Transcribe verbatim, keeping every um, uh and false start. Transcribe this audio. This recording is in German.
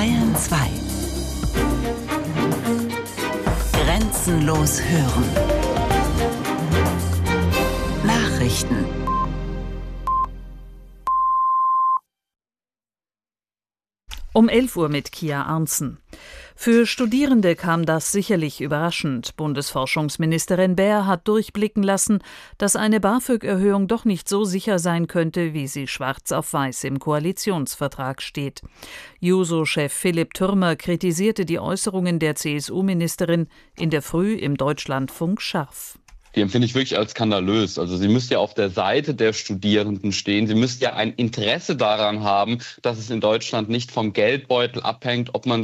Bayern zwei. Grenzenlos hören. Nachrichten. Um elf Uhr mit Kia Arntzen. Für Studierende kam das sicherlich überraschend. Bundesforschungsministerin Baer hat durchblicken lassen, dass eine BAföG-Erhöhung doch nicht so sicher sein könnte, wie sie schwarz auf weiß im Koalitionsvertrag steht. Juso-Chef Philipp Türmer kritisierte die Äußerungen der C S U-Ministerin in der Früh im Deutschlandfunk scharf. Die empfinde ich wirklich als skandalös. Also sie müsste ja auf der Seite der Studierenden stehen. Sie müsste ja ein Interesse daran haben, dass es in Deutschland nicht vom Geldbeutel abhängt, ob man